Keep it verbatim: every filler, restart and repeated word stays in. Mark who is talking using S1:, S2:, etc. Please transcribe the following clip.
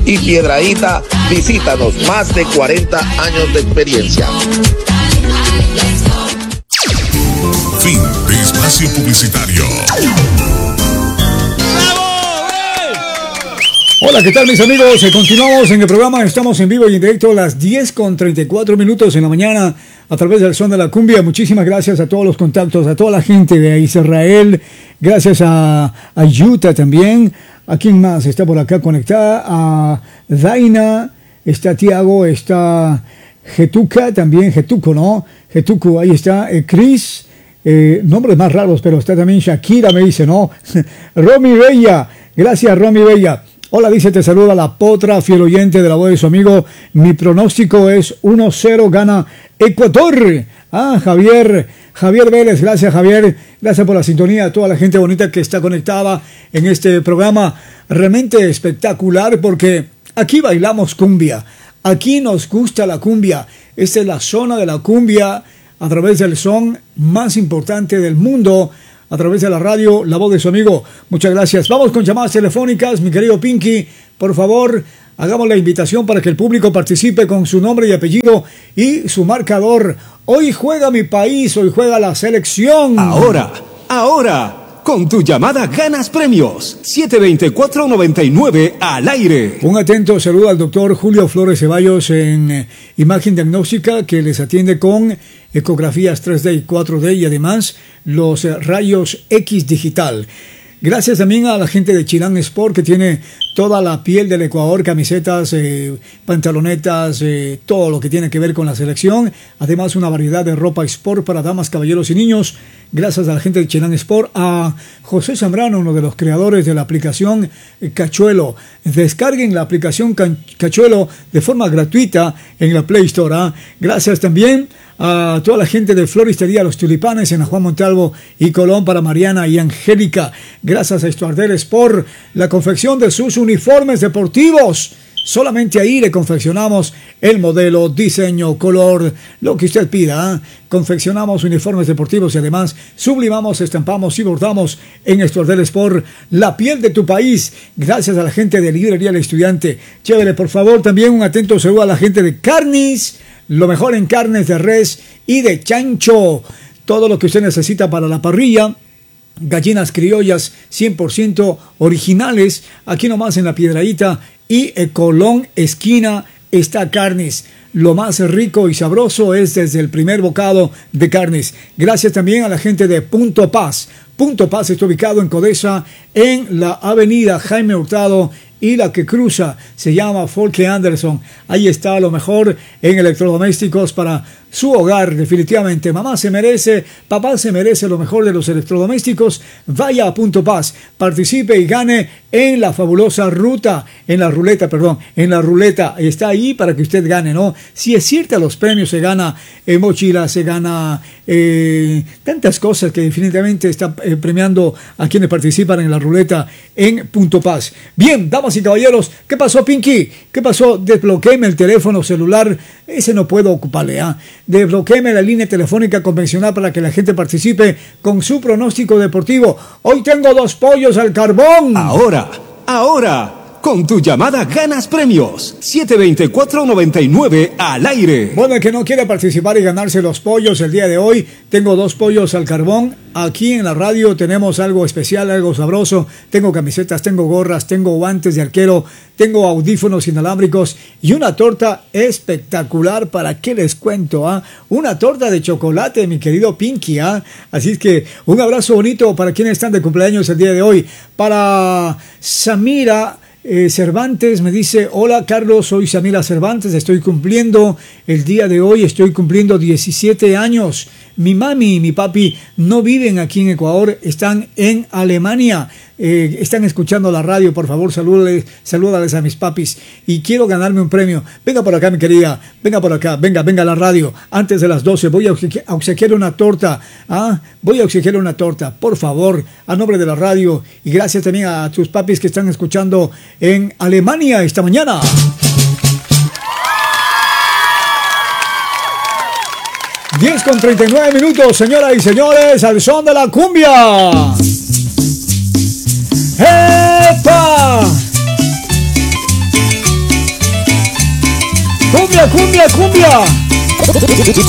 S1: y Piedradita, visítanos, más de cuarenta años de experiencia.
S2: Fin de espacio publicitario.
S3: Hola, ¿qué tal mis amigos? Eh, continuamos en el programa, estamos en vivo y en directo a las diez con treinta y cuatro minutos en la mañana a través del Son de la Cumbia. Muchísimas gracias a todos los contactos, a toda la gente de Israel, gracias a, a Utah también. ¿A quién más está por acá conectada? A Daina, está Tiago, está Getuca también, Getuco, ¿no? Getuco, ahí está, eh, Chris, eh, nombres más raros, pero está también Shakira, me dice, ¿no? Romy Bella, gracias Romy Bella. Hola, dice, te saluda la Potra, fiel oyente de la voz de su amigo. Mi pronóstico es uno cero, gana Ecuador. Ah, Javier, Javier Vélez, gracias Javier, gracias por la sintonía, a toda la gente bonita que está conectada en este programa realmente espectacular, porque aquí bailamos cumbia, aquí nos gusta la cumbia, esta es la zona de la cumbia a través del son más importante del mundo, a través de la radio, la voz de su amigo. Muchas gracias. Vamos con llamadas telefónicas, mi querido Pinky. Por favor, hagamos la invitación para que el público participe con su nombre y apellido y su marcador. Hoy juega mi país, hoy juega la selección.
S4: Ahora, ahora, con tu llamada ganas premios. siete veinticuatro noventa y nueve al aire.
S3: Un atento saludo al doctor Julio Flores Ceballos en eh, Imagen Diagnóstica, que les atiende con ecografías tres D y cuatro D y además los eh, rayos X digital. Gracias también a la gente de Chilán Sport, que tiene toda la piel del Ecuador, camisetas, eh, pantalonetas, eh, todo lo que tiene que ver con la selección. Además, una variedad de ropa sport para damas, caballeros y niños. Gracias a la gente de Chilán Sport, a José Zambrano, uno de los creadores de la aplicación Cachuelo. Descarguen la aplicación Cachuelo de forma gratuita en la Play Store. ¿eh? Gracias también a toda la gente de Floristería Los Tulipanes en Juan Montalvo y Colón, para Mariana y Angélica. Gracias a Estuarder Sport, la confección de sus uniformes deportivos. Solamente ahí le confeccionamos el modelo, diseño, color, lo que usted pida. ¿eh? Confeccionamos uniformes deportivos y además sublimamos, estampamos y bordamos en Estuarder Sport, la piel de tu país. Gracias a la gente de Librería El Estudiante. Chévere, por favor, también un atento saludo a la gente de Carnis, lo mejor en carnes de res y de chancho. Todo lo que usted necesita para la parrilla. Gallinas criollas cien por ciento originales. Aquí nomás en La Piedradita y en Colón, esquina, está Carnes. Lo más rico y sabroso es desde el primer bocado de carnes. Gracias también a la gente de Punto Paz. Punto Paz está ubicado en Codesa, en la avenida Jaime Hurtado, y la que cruza se llama Folke Anderson. Ahí está lo mejor en electrodomésticos para su hogar, definitivamente. Mamá se merece, papá se merece lo mejor de los electrodomésticos. Vaya a Punto Paz, participe y gane en la fabulosa ruta, en la ruleta, perdón, en la ruleta. Está ahí para que usted gane, ¿no? Si es cierto, los premios se gana eh, mochila, se gana eh, tantas cosas que definitivamente está eh, premiando a quienes participan en la ruleta en Punto Paz. Bien, damas y caballeros, ¿qué pasó, Pinky? ¿Qué pasó? Desbloquéeme el teléfono celular, ese no puedo ocuparle, ¿ah? ¿eh? Desbloquéeme la línea telefónica convencional para que la gente participe con su pronóstico deportivo. Hoy tengo dos pollos al carbón.
S4: Ahora, ahora, con tu llamada ganas premios. siete veinticuatro noventa y nueve al aire.
S3: Bueno, el que no quiere participar y ganarse los pollos el día de hoy, tengo dos pollos al carbón. Aquí en la radio tenemos algo especial, algo sabroso. Tengo camisetas, tengo gorras, tengo guantes de arquero, tengo audífonos inalámbricos y una torta espectacular. ¿Para qué les cuento? Ah? Una torta de chocolate, mi querido Pinky. ¿ah? Así es que un abrazo bonito para quienes están de cumpleaños el día de hoy. Para Samira Eh, Cervantes me dice: hola Carlos, soy Samira Cervantes, estoy cumpliendo el día de hoy, estoy cumpliendo diecisiete años. Mi mami y mi papi no viven aquí en Ecuador, están en Alemania. Eh, están escuchando la radio, por favor, salúdales, salúdales a mis papis. Y quiero ganarme un premio. Venga por acá, mi querida, venga por acá, venga, venga a la radio. Antes de las doce voy a obsequiar una torta. ¿ah? Voy a obsequiar una torta, por favor, a nombre de la radio. Y gracias también a tus papis que están escuchando en Alemania esta mañana. diez con treinta y nueve minutos, señoras y señores, al son de la cumbia. ¡Epa! Cumbia, cumbia, cumbia.